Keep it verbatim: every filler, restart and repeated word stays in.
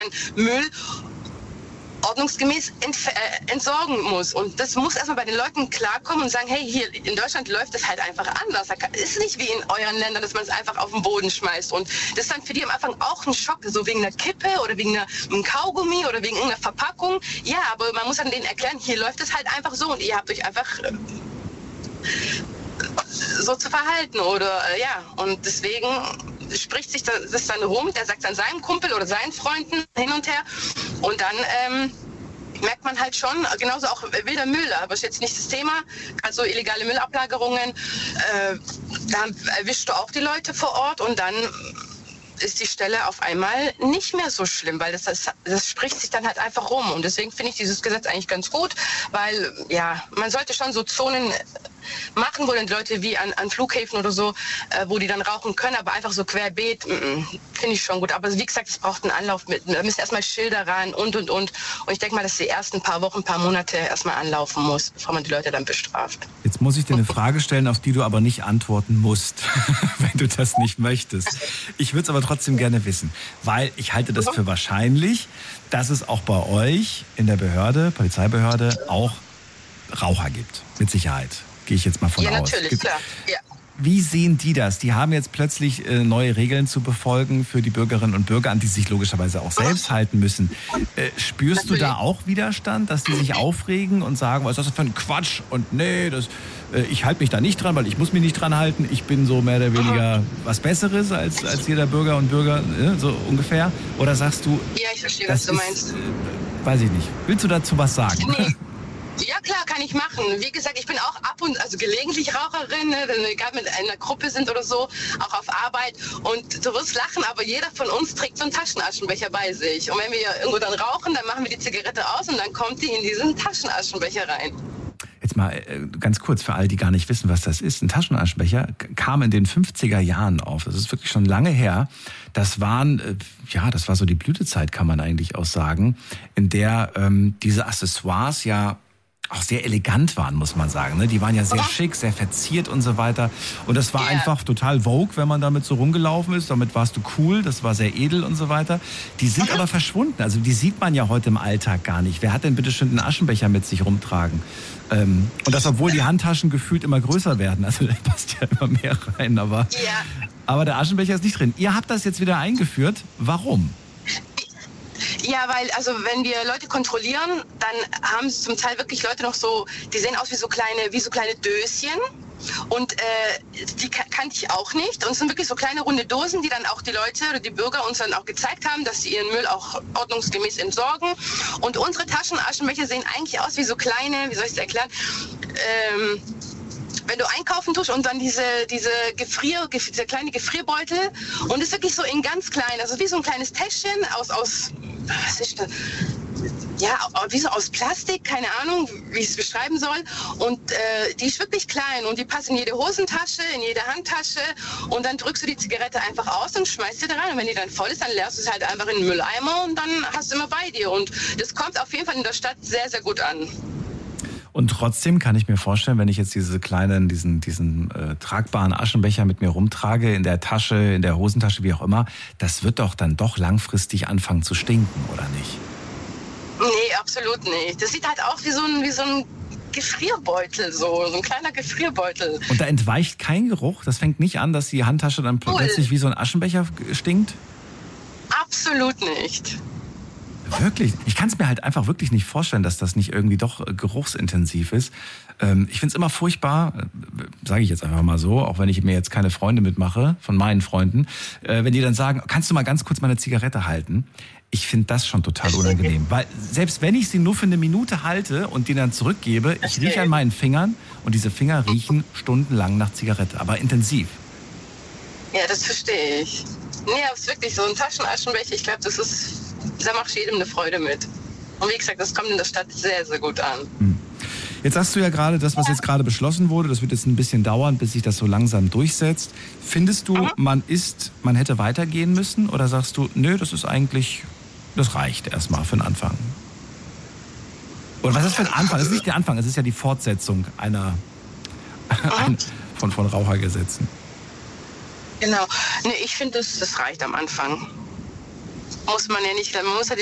Müll ordnungsgemäß entf- äh, entsorgen muss. Und das muss erstmal bei den Leuten klarkommen und sagen, hey, hier in Deutschland läuft das halt einfach anders. Es ist nicht wie in euren Ländern, dass man es einfach auf den Boden schmeißt. Und das ist dann für die am Anfang auch ein Schock, so wegen einer Kippe oder wegen einer, einem Kaugummi oder wegen irgendeiner Verpackung. Ja, aber man muss dann denen erklären, hier läuft es halt einfach so und ihr habt euch einfach äh, so zu verhalten. Oder äh, ja, und deswegen spricht sich das dann rum, der sagt dann seinem Kumpel oder seinen Freunden hin und her und dann ähm, merkt man halt schon, genauso auch wilder Müll, aber ist jetzt nicht das Thema, also illegale Müllablagerungen, äh, da erwischst du auch die Leute vor Ort und dann ist die Stelle auf einmal nicht mehr so schlimm, weil das, das, das spricht sich dann halt einfach rum und deswegen finde ich dieses Gesetz eigentlich ganz gut, weil ja, man sollte schon so Zonen machen, wo dann die Leute wie an, an Flughäfen oder so, äh, wo die dann rauchen können, aber einfach so querbeet, finde ich schon gut. Aber wie gesagt, es braucht einen Anlauf mit, da müssen erstmal Schilder ran und, und, und. Und ich denke mal, dass die ersten paar Wochen, paar Monate erstmal anlaufen muss, bevor man die Leute dann bestraft. Jetzt muss ich dir eine Frage stellen, auf die du aber nicht antworten musst, wenn du das nicht möchtest. Ich würde es aber trotzdem gerne wissen, weil ich halte das für wahrscheinlich, dass es auch bei euch in der Behörde, Polizeibehörde, auch Raucher gibt, mit Sicherheit. Gehe ich jetzt mal von ja, aus. Ja, natürlich, klar. Ja. Wie sehen die das? Die haben jetzt plötzlich äh, neue Regeln zu befolgen für die Bürgerinnen und Bürger, an die sie sich logischerweise auch selbst halten müssen. Äh, spürst natürlich. Du da auch Widerstand, dass die sich aufregen und sagen, was ist das für ein Quatsch? Und nee, das, äh, ich halte mich da nicht dran, weil ich muss mich nicht dran halten. Ich bin so mehr oder weniger was Besseres als, als jeder Bürger und Bürger, äh, so ungefähr. Oder sagst du... Ja, ich verstehe, was du meinst. Ist, äh, weiß ich nicht. Willst du dazu was sagen? Nee. Ja, klar, kann ich machen. Wie gesagt, ich bin auch ab und also gelegentlich Raucherin, ne, egal mit einer Gruppe sind oder so, auch auf Arbeit. Und du wirst lachen, aber jeder von uns trägt so einen Taschenaschenbecher bei sich. Und wenn wir irgendwo dann rauchen, dann machen wir die Zigarette aus und dann kommt die in diesen Taschenaschenbecher rein. Jetzt mal äh, ganz kurz für alle, die gar nicht wissen, was das ist. Ein Taschenaschenbecher kam in den fünfziger Jahren auf. Das ist wirklich schon lange her. Das waren, äh, ja, das war so die Blütezeit, kann man eigentlich auch sagen, in der ähm, diese Accessoires ja auch sehr elegant waren, muss man sagen. Ne? Die waren ja sehr schick, sehr verziert und so weiter. Und das war yeah. einfach total Vogue, wenn man damit so rumgelaufen ist. Damit warst du cool, das war sehr edel und so weiter. Die sind aber verschwunden. Also die sieht man ja heute im Alltag gar nicht. Wer hat denn bitte schön einen Aschenbecher mit sich rumtragen? Ähm, und das, obwohl die Handtaschen gefühlt immer größer werden. Also da passt ja immer mehr rein. Aber, yeah. aber der Aschenbecher ist nicht drin. Ihr habt das jetzt wieder eingeführt. Warum? Ja, weil, also wenn wir Leute kontrollieren, dann haben es zum Teil wirklich Leute noch so, die sehen aus wie so kleine, wie so kleine Döschen. Und äh, die kannte ich auch nicht. Und es sind wirklich so kleine runde Dosen, die dann auch die Leute oder die Bürger uns dann auch gezeigt haben, dass sie ihren Müll auch ordnungsgemäß entsorgen. Und unsere Taschenaschenbecher sehen eigentlich aus wie so kleine, wie soll ich es erklären, ähm, wenn du einkaufen tust und dann diese, diese Gefrier, dieser kleine Gefrierbeutel und ist wirklich so in ganz klein, also wie so ein kleines Täschchen aus, aus was ist das? Ja, wie so aus Plastik, keine Ahnung, wie ich es beschreiben soll. Und äh, die ist wirklich klein und die passt in jede Hosentasche, in jede Handtasche und dann drückst du die Zigarette einfach aus und schmeißt sie da rein. Und wenn die dann voll ist, dann leerst du es halt einfach in den Mülleimer und dann hast du immer bei dir. Und das kommt auf jeden Fall in der Stadt sehr, sehr gut an. Und trotzdem kann ich mir vorstellen, wenn ich jetzt diese kleinen, diesen, diesen äh, tragbaren Aschenbecher mit mir rumtrage, in der Tasche, in der Hosentasche, wie auch immer, das wird doch dann doch langfristig anfangen zu stinken, oder nicht? Nee, absolut nicht. Das sieht halt aus wie so ein, wie so ein Gefrierbeutel, so, so ein kleiner Gefrierbeutel. Und da entweicht kein Geruch? Das fängt nicht an, dass die Handtasche dann cool. plötzlich wie so ein Aschenbecher stinkt? Absolut nicht. Wirklich? Ich kann es mir halt einfach wirklich nicht vorstellen, dass das nicht irgendwie doch geruchsintensiv ist. Ähm, ich finde es immer furchtbar, äh, sage ich jetzt einfach mal so, auch wenn ich mir jetzt keine Freunde mitmache, von meinen Freunden, äh, wenn die dann sagen, kannst du mal ganz kurz meine Zigarette halten? Ich finde das schon total unangenehm. Weil selbst wenn ich sie nur für eine Minute halte und die dann zurückgebe, ich rieche an meinen Fingern und diese Finger riechen stundenlang nach Zigarette, aber intensiv. Ja, das verstehe ich. Nee, aber es ist wirklich so ein Taschenaschenbecher. Ich glaube, das ist... Da macht jedem eine Freude mit. Und wie gesagt, das kommt in der Stadt sehr, sehr gut an. Jetzt sagst du ja gerade, das, was jetzt gerade beschlossen wurde, das wird jetzt ein bisschen dauern, bis sich das so langsam durchsetzt. Findest du, mhm. man ist, man hätte weitergehen müssen? Oder sagst du, nö, das ist eigentlich, das reicht erstmal für den Anfang? Oder was ist für ein Anfang? Das ist nicht der Anfang, es ist ja die Fortsetzung einer mhm. von, von Rauchergesetzen. Genau. Nee, ich finde, das, das reicht am Anfang. muss man ja nicht, man muss ja